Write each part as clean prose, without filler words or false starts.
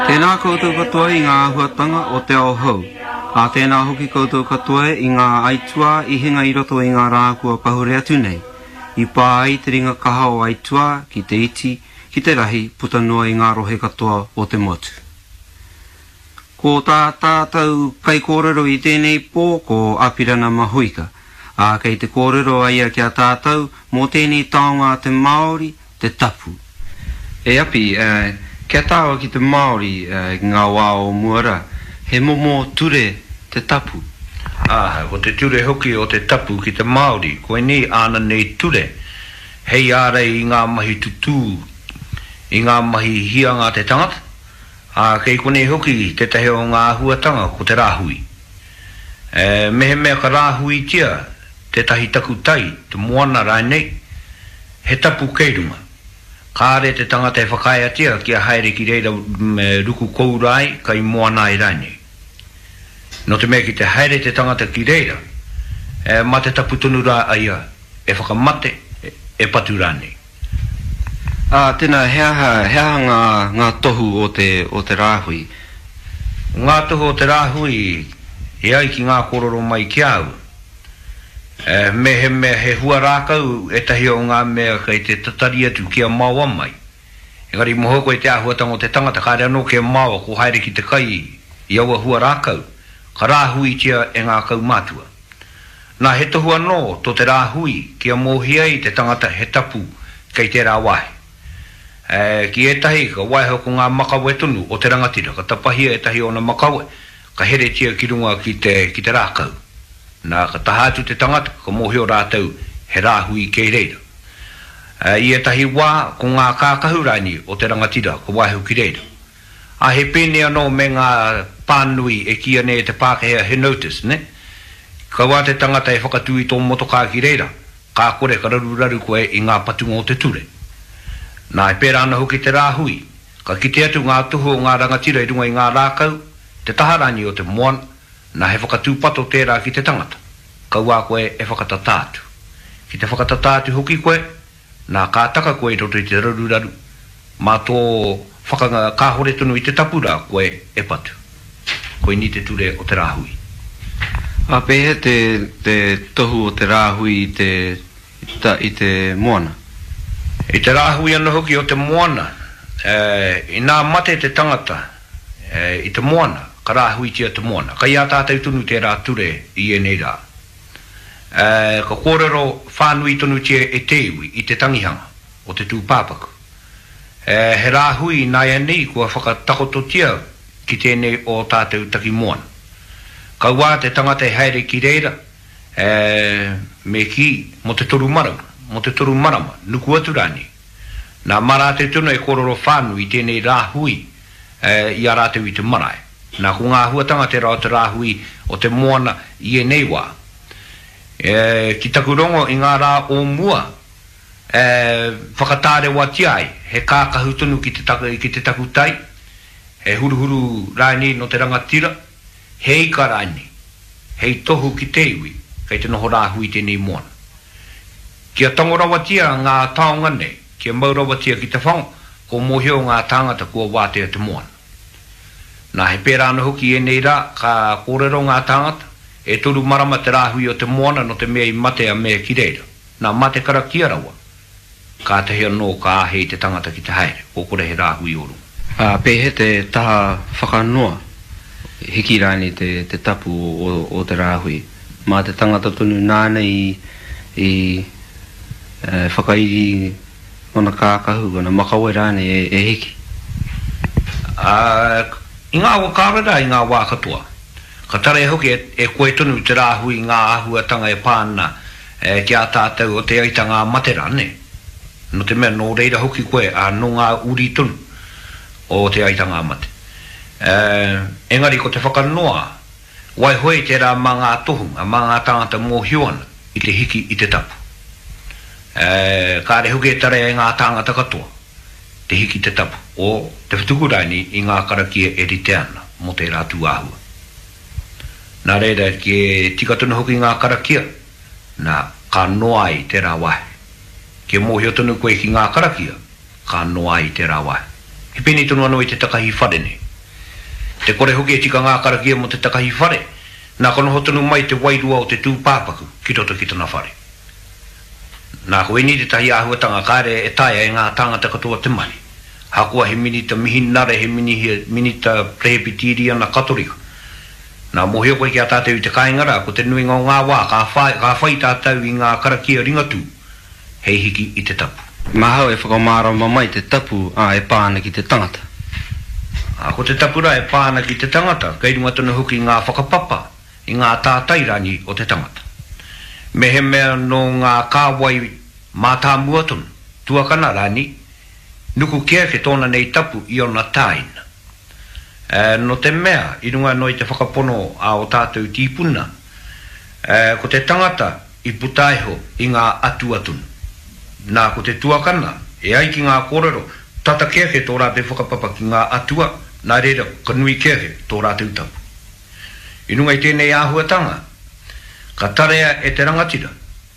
Tēnā koutou katoa I ngā huatanga o te ao hau. A tēnā hoki koutou katoa I ngā aitua I hinga I roto I ngā rākua pahure atu nei. I pā ai te ringa kaha o aitua ki te iti, ki te rahi puta noa I ngā rohe katoa o te motu. Ko tā tātou kai kōrero I tēnei pō ko Apirana Mahuika. A kei te kōrero aia ki a tātou mō tēnei taonga te Māori, te tapu. E api, kia tāua ki te Māori ngā wā o Muara, he momo ture te tapu. O te ture hoki o te tapu ki te Māori, koe ni ana nei ture. Hei ārei I ngā mahi tutu, I ngā mahi hianga te tangata. Kei kone hoki te tahe o ngā huatanga ko te rāhui. Mehe mea ka rāhui tia, te tahi taku tai, te moana rai nei, he tapu keirunga. Kāre te tangata e whakaia tia kia haere ki reira ruku kourai kai moana I rai nei. No te mea ki te haere te tangata ki reira, ma te tapu tonu rā aia, e whakamate, e patu rā nei. Tēnā, hea ngā tohu o te rāhui? Ngā tohu o te rāhui, he ai ki ngā kororo mai ki au. He hua rākau e tahi o ngā mea kei te tatari atu kia maua mai. Engari mohoko e te ahuatanga o te tangata, kāre anō kia maua ko haere ki te kai I aua hua rākau, ka rāhui tia e ngā kau mātua. Nā he tohu anō to te rāhui kia mōhia I te tangata he tapu kei te rā wahe. Ki e tahi ka waiho ko ngā makawe tunu o te rangatira, ka tapahia e tahi o na makawe, ka here tia ki runga ki te rākau. Nā ka tahatu te tangata, ka mōhio rātau he rāhui kei reira. I e tahi wā ko ngā kākahurani o te rangatira, ka waiho ki reira. He pēne anō me ngā pānui e kia ne te Pākehea he notice, ne? Ka wā te tangata e whakatui tō motokaa ki reira, ka kore ka raru koe I ngā patunga o te ture. Nā e pēra ana hoki te rāhui, ka kite atu ngā tuho o ngā rangatira I runga I ngā rākau, te taharani o te moana, nā he whakatūpato tērā ki te tangata, ka wā koe e whakatatātu. Ki te whakatatātu hoki koe, nā kā taka koe roto I te raru, mā tō kāhore tunu I te tapura koe e patu. Koe ni te ture o te rāhui. Pehe te tohu o te rāhui I te moana? I te rāhui ana hoki o te moana, I nā mate te tangata, I te moana, ka rāhui tia te moana. Ka ia tātou tunu te rā ture I e nei rā. Ka kōrero whānui tunu tia e te iwi I te tangihanga o te tūpāpaku. He rāhui nā ia nei kua whakatakoto tia ki tēnei o tātou taki moana. Ka wā te tangata e haere ki reira, me ki mo te toru marama, nuku atu rāni. Nā mara te tuna e kororo whānui tēnei rāhui I a rātau I te marae. Nā ko ngā huatanga te rao te rāhui o te moana I e nei wā. Ki taku rongo I ngā rā o mua, whakatāre wā tiai, he kākahu tunu ki te taku tai, he huruhuru rāni no te rangatira, hei ka rāni, hei tohu ki te iwi, kei te noho rāhui tēnei moana. Kia tangorawatia ngā taonga nei, kia maurawatia ki te whanga, ko mohio ngā tangata kua wātea te moana. Nā he pērā ana hoki e nei rā, ka kōrero ngā tangata, e turu marama te rāhui o te moana no te mea I mate a mea ki reira. Nā mate kara kia rawa, ka te hea no ka ahei te tangata ki te haere, o kore he rāhui oru. Pehe te taha whakanoa, hiki rāni te tapu o te rāhui, mā te tangata tonu nāna I whakairi ona kākahu, ona makawe rāne e hiki? I ngā wakārera I ngā wā katoa. Ka tare hoki e koe tonu te rāhui ngā ahuatanga e pāna ki a tātou o te aita ngā matera, ne? No te mea no reira hoki koe no ngā uri tonu o te aita ngā mate. Engari ko te whakanoa, wai hoi te rā mā ngā tohunga, mā ngā tangata mōhioana I te hiki I te tapu. Kāre hoki e tare ngā tangata katoa, te hiki te tapu, o te whitukurani I ngā karakia e rite ana, mo te rātu āhua. Nā reira ki e tikatuna hoki ngā karakia, nā ka noa I te rā wahe. Ki e mōhio tonu koe ki ngā karakia, ka noa I te rā wahe. He pēni tonu anō I te takahi wharene, Te kore hoki e tika ngā karakia mo te takahi whare, nā kono hotonu mai te wairua o te tūpāpaku ki roto ki tana whare. Nā koe ni te tahi āhuatanga kāre e taia e ngā tāngata katoa te mai. Hakua he minita mihinare, he minita prehepitiria na katorika. Nā mohio koe ki a tātou i te kāingara, ko te nui ngā wā, ka whai tātou i ngā karakia ringatu, hei hiki i te tapu. Mahau e whakamārama mai te tapu a e pāna ki te tangata. Ko te tapura e pāna ki te tangata, kei runga tonu huki ngā whakapapa i ngā tātairani o te tangata. Me he mea no ngā kāwai mātā muatun, tuakana rani, nuku kia ke tōna nei tapu i ona tāina. No te mea, i runga no i te whakapono a o tātou tīpuna, ko te tangata i putaiho i ngā atuatun. Nā ko te tuakana, e ai ki ngā kōrero, tata kia ke tō rātou whakapapa ki ngā atua, nā reira ka nui kia ke tō rātou tapu. I runga i tēnei āhuatanga, ka tarea e te rangatira.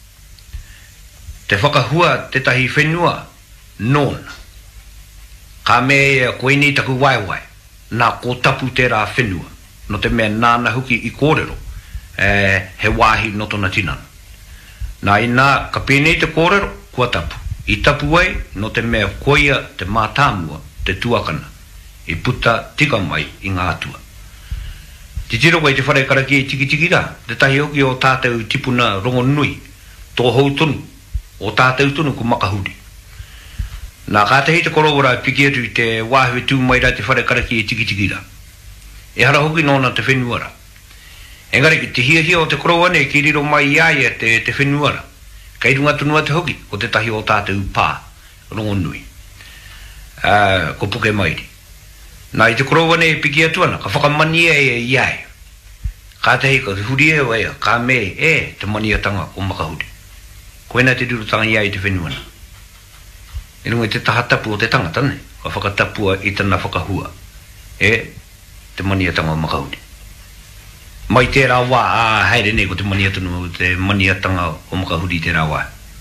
Te whakahua te tahi whenua, nōna. Ka mea koe ni taku waiwai, nā ko tapu te rā whenua, no te mea nāna huki i kōrero, he wāhi no tona tinana. Nā i nā, ka pēnei te kōrero, kua tapu. I tapu ai, no te mea koia te mātāmua, te tuakana, i puta tika mai i ngā atua. Te tiro wai te whare karaki e tiki rā, te tahi hoki o tātou tipuna rongo nui, tō hou tonu, o tātou tonu ku makahuri. Nā kātahi te korowara piki atu i te wāhue tū mai rā te whare karaki e tiki rā. E hara hoki nōna te whenuara. Engari ki te hia o te korowane ki riro mai iaia te whenuara. Kei runga tunua te hoki, ko te tahi o tātou pā, rongo nui. Ko puke mairi. Nā i te korowane e piki atuana, ka whakamani e iai. Ka tehi ka huri e waia, ka me te maniatanga o makahuri. Koena te rurutanga iai te whenuana. E runga i te tahatapu o te tangata, ne? Ka whakatapua i tana whakahua. Te maniatanga o makahuri. Mai te rā wā, haere nei ko te maniatunu, te maniatanga o makahuri te rā wā.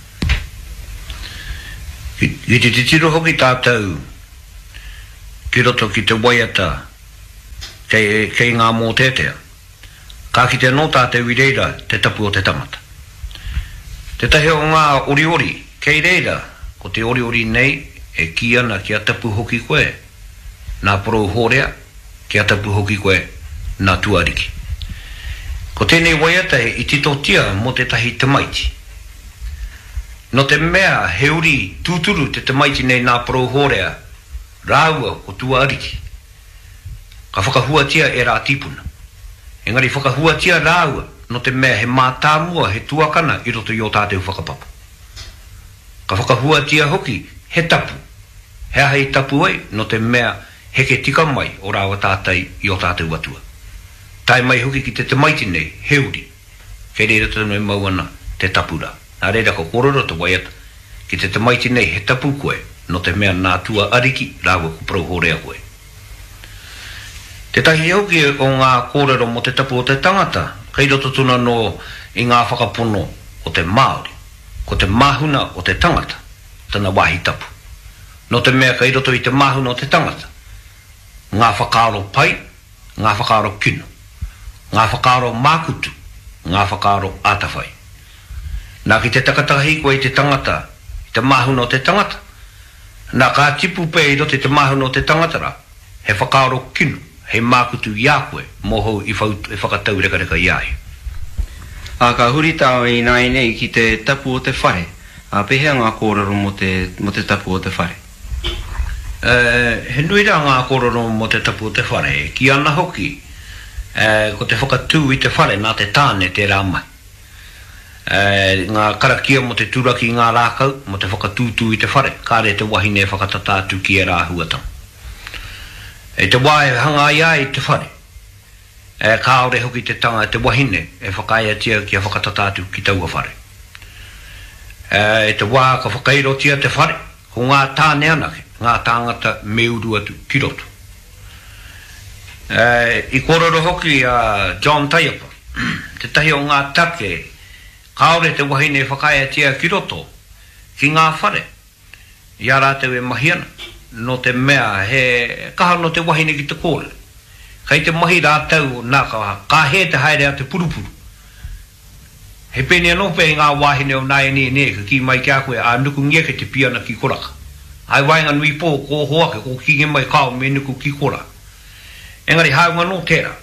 I te tiro hoki tātou, ki roto ki te waiata, kei ngā mō tētea, ka ki te no tātou i reira te tapu o te tangata. Te tahi o ngā ori, kei reira, ko te ori nei, e ki ana ki a tapu hoki koe, nā porou horea, ki a tapu hoki koe, nā tuariki. Ko tēnei waiata i titotia mo te tahi te maiti. No te mea he uri tūturu te maiti nei nā porou horea, rāua o tuariki. Ka whakahuatia e rā tipuna. Engari whakahuatia rāua no te mea he mātāmua he tuakana i roto i o tātou whakapapa. Ka whakahuatia hoki he tapu. He ahei tapu ai no te mea he ke tika mai o rāua tātai i o tātou atua. Tai mai hoki ki te maiti nei, he uri. Kei reira tonu e mauana te tapura. Nā reira ko kororo te waiata. Ki te maiti nei he tapu koe, no te mea nā tua ariki, rāua ku prohorea koe. Te tahi hoki o ngā kōrero mo te tapu o te tangata, kei roto tuna no i ngā whakapono o te Māori, ko te mahuna o te tangata, tana wahi tapu. No te mea kei roto i te mahuna o te tangata, ngā whakaaro pai, ngā whakaaro kino. Ngā whakaaro mākutu, ngā whakaaro ātawhai. Nā ki te takatahi koe i te tangata, i te mahuna o te tangata, nā kā tipu pē i rote te mahuna o te tangata rā, he whakaaro kinu, he mākutu i a koe, mōhou i whakatau rekareka i ai. Ka huri tāo i nai nei ki te tapu o te whare, pehea ngā kōrero mo te tapu o te whare. He nui rā ngā kōrero mo te tapu o te whare, ki ana hoki, ko te whakatū i te whare nā te tāne te rā mai. Ngā karakia mo te turaki ngā rākau, mo te whakatūtū i te whare, kāre te wahine whakatatātu ki e rā huatang. E te wae hanga ia i te whare, kāore hoki te tanga te wahine e whakaiatia ki a whakatatātu ki taua whare. E te wā ka whakairotia te whare, ko ngā tāne anake, ngā tāngata me uru atu ki roto. I kororo hoki a John Taiapa, te tahi o ngā take, kaore te wahine whakaiatia ki roto, ki ngā whare, i a rāteu e mahiana, no te mea he kaha no te wahine ki te kōle, kai te mahi rātau nā ka he te haere a te purupuru. He pene anō pe ngā wāhine o nāi ne ka ki mai kia koe a nuku ngia ke te piana ki koraka. Ai wainga nui pō ko hoake ko ki mai kao me nuku ki kora. Engari haunga no tera.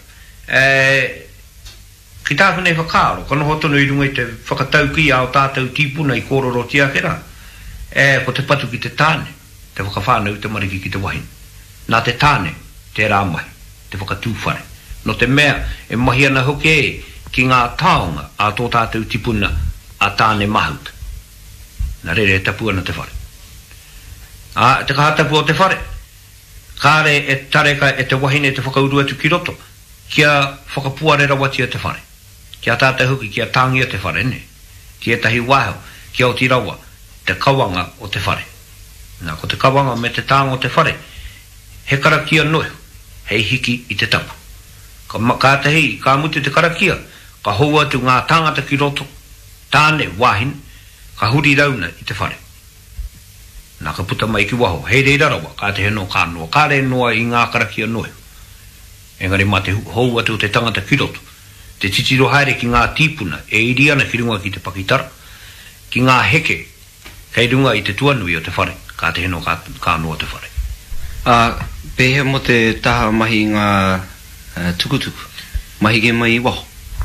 Ki tāku nei whakaaro, kano hotono I runga I te whakatau ki ao tātou tīpuna I kōroro tia kera. Ko te patu ki te tāne, te whakawhānau te mariki ki te wahine. Nā te tāne, te rāmahi, te whakatūwhare. No te mea, mahi ana hoke ki ngā taonga a tō tātou tipuna a tāne mahut. Nā rere tapu ana te whare. Te kahatapu o te whare. Kāre tareka te wahine te whakaurua tu ki roto. Kia whakapuarera watia te whare. Kia tātou huki, kia tāngia te whare ne. Kia tahi waho, kia o tirawa, te kawanga o te whare. Nā ko te kawanga me te tānga o te whare. He karakia noe, hei hiki I te tapu. Ka tahi, ka mutu te karakia, ka hou atu ngā tāngata ki roto, tāne, wāhin, ka huri rauna I te whare. Nā ka puta mai ki waho, hei reirarawa, ka te heno ka noa, ka re noa I ngā karakia noe. Engari mā te hou atu te tangata ki roto, te titiro haere ki ngā tīpuna, iri ana ki runga ki te pakitara, ki ngā heke, kei runga I te tuanui o te whare, ka te heno ka noa te whare. Pehe mo te taha mahi ngā tukutuku, mahi ge mai waho.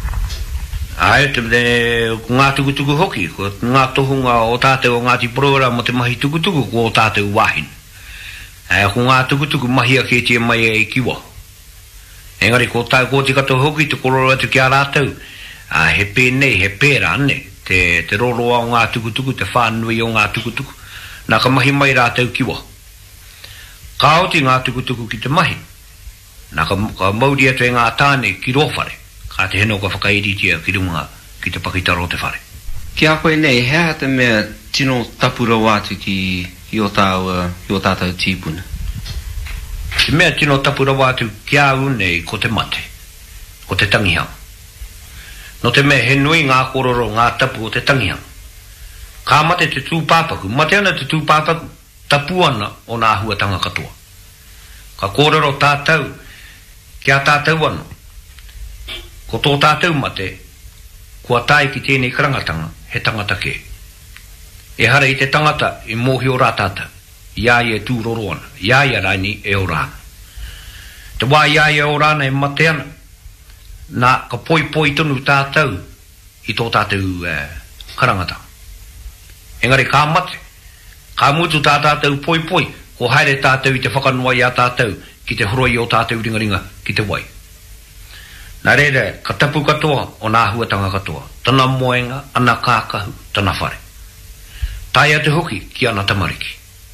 Ngā tukutuku hoki, ko ngā tohunga o tātou o Ngāti Porowara mo te mahi tukutuku ko o tātou wāhin. Ko ngā tukutuku mahi a ke tia mai e ki waho. Engari ko tai ko te kato hoki te kororo atu ki a rātou, he pēnei, he pēra ane, te roroa o ngā tukutuku, te whānui o ngā tukutuku, nā ka mahi mai rātou ki waho. Ka oti ngā tukutuku ki te mahi, nā ka mauri atu e ngā tāne ki rōwhare, ka te heno ka whakairitia ki runga ki te pakitaro o te whare. Ki a koe nei, hea te mea tino tapura wātu ki o tātou tīpuna? Te mea tino tapura wātu ki a unei ko te mate, ko te tangihang. No te mea he nui ngā kororo ngā tapu o te tangihang. Ka mate te tūpāpaku, mate ana te tūpāpaku, tapu ana o nā huatanga katoa. Ka kororo tātou, ki a tātou ano. Ko tō tātou mate, kua tai ki tēnei karangatanga, he tangata ke. E hara I te tangata I mōhi o rā tātou, iaia tū roro ana, iaia raini e o rāna. Te wā iaia o rāna e mate ana, nā ka poi tonu tātou I tō tātou karangatanga. Engari ka mate, ka mutu tā tātou poi, ko haere tātou I te whakanoa I a tātou, ki te horoi o tātou ringaringa ki te wai. Nā reire, ka tapu katoa o nā huatanga katoa, tana moenga, ana kākahu, tana whare. Tai atu hoki ki ana tamariki.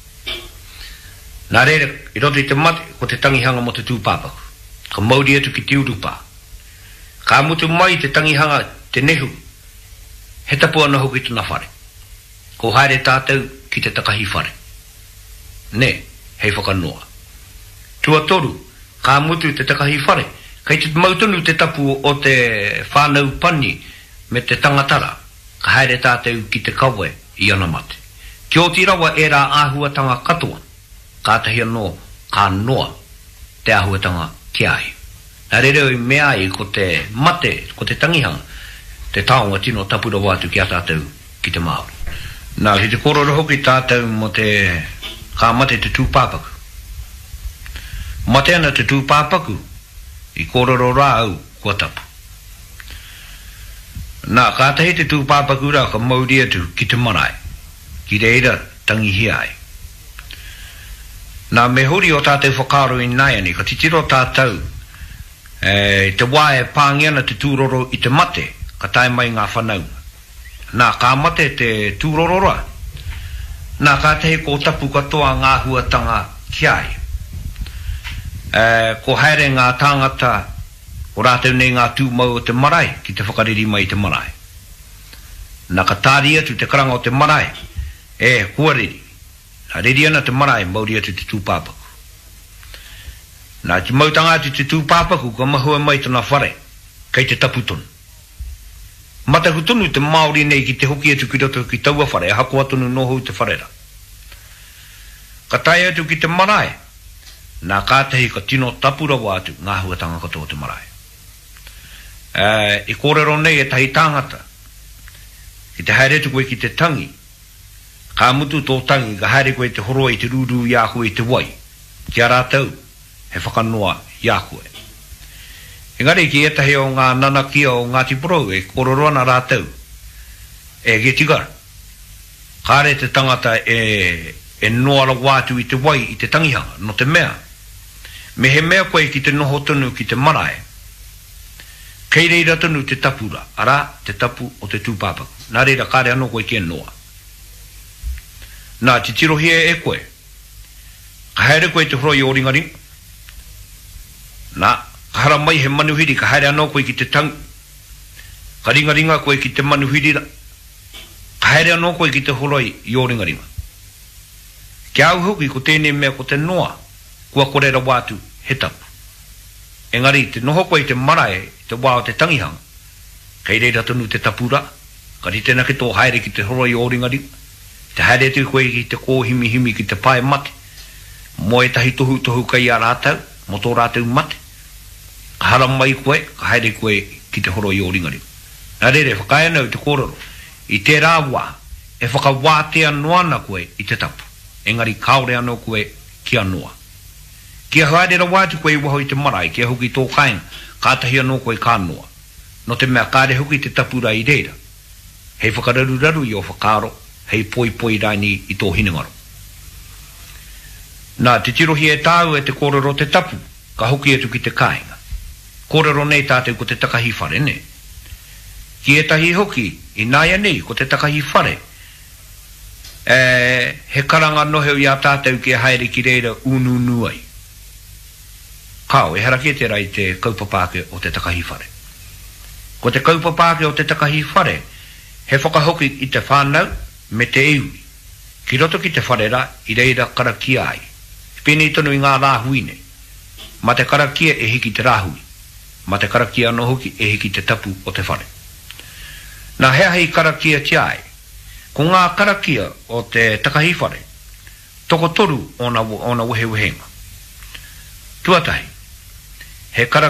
Nā reire, I roto I te mate, ko te tangihanga mo te tūpāpaku, ka mauri atu ki te urupā. Ka mutu mai te tangihanga te nehu, he tapu ana hoki tana whare. Ko haere tātou ki te takahi whare. Ne, hei whakanoa. Tua toru, ka mutu te takahi whare, kai te mautonu te tapu o te whānau pani me te tangatara, ka haere tātou ki te kawe I ana mate. Ki o tirawa e rā āhuatanga katoa, ka tahi anō, ka noa te āhuatanga ki ai. Nā rereo I mea I ko te mate, ko te tangihanga, te taonga tino tapura wātu ki a tātou ki te Māori. Nā, ki te kororo hoki tātou mo te ka mate te tūpāpaku. Mate ana te tūpāpaku, I kororo rā au kua tapu. Nā, ka tahi te tūpāpaku rā ka mauri atu ki te marae, ki reira tangihi ai. Nā, me huri o tātou whakaro I naiani, ka titiro tātou, te wae pāngiana te tūroro I te mate, ka tae mai ngā whanau. Nā, ka mate te tūroro rā. Nā, ka tahi ko tapu katoa ngā huatanga ki ai. Ko haere ngā tāngata o rātou nei ngā tūmau o te marae ki te whakariri mai te marae. Nā ka tāri atu te karanga o te marae huariri. Nā riri ana te marae mauri atu te tūpāpaku. Nā te mautanga atu te tūpāpaku ka mahua mai tana whare kei te taputonu. Mataku tonu te Māori nei ki te hoki atu ki roto ki taua whare hako atonu noho te wharera. Ka tai atu ki te marae nā kātahi ka tino tapura wātu ngā huatanga katoa te marae. I kōrero nei e tahi tāngata, ki te haere koe ki te tangi, ka mutu tō tangi, ka haere koe te horoa i te rūrū ia koe i te wai, ki a rātau, he whakanoa ia koe. Engari ki etahi o ngā nanakia o Ngāti Porou, e kororoana rātau, e Getigara, kāre te tangata e noara wātu i te wai, i te tangihanga, no te mea. Me he mea koe ki te noho tonu ki te marae, kei reira tonu te tapura, ara te tapu o te tūpāpaku. Nā reira kāre anō koe ki e noa. Nā te tirohia e koe, ka haere koe te horoi o ringaringa, nā, ka hara mai he manuhiri, ka haere anō koe ki te tangi, ka ringaringa koe ki te manuhiri, ka haere anō koe ki te horoi i o ringaringa. Ki au huki ko tēnei mea ko te noa, kua korera wātu he tapu. Engari, te noho koe te marae, te wā o te tangihanga, kei reira tonu te tapura, ka ritena ki tō haere ki te horoi o ringaringa, te haere te koe ki te kōhimi himi ki te pae mate, mo e tahi tohu kai a rātau, mo tō rātau mate, ka hara mai koe, ka haere koe ki te horoi o ringaringa. Nā rere, whakaia nau te kōrero, i te rāwā, e whakawātea noana koe i te tapu. Engari, kaore anō koe ki anoa. Kia haere wātu koe i waho i te marae, kia huki tō kainga, kātahi anō koe ka noa. No te mea kāre huki te tapura i reira. Hei whakararu i o whakaro, hei poi rani i tō hinengaro. Nā, te tirohi e tāu e te kōrero te tapu, ka hoki atu ki te kāinga. Kōrero nei tātou ko te takahi whare, ne? Ki e tahi hoki, i nāia nei, ko te takahi whare, he karanga noheo i a tātou ki a haere ki reira unu ai. Kao, e haraki e te rai te kaupapāke o te takahi whare. Ko te kaupapāke o te takahi whare, he whakahoki i te whānau me te iwi. Ki roto ki te wharera, i reira karakia ai. Pēnei tonu i ngā rāhuine. Ma te karakia e hiki te rāhui. Ma te karakia no hoki e hiki te tapu o te whare. Nā hea hei karakia te ai. Ko ngā karakia o te takahi whare, toko toru o na uhe uhenga. Tuatahi, he karakia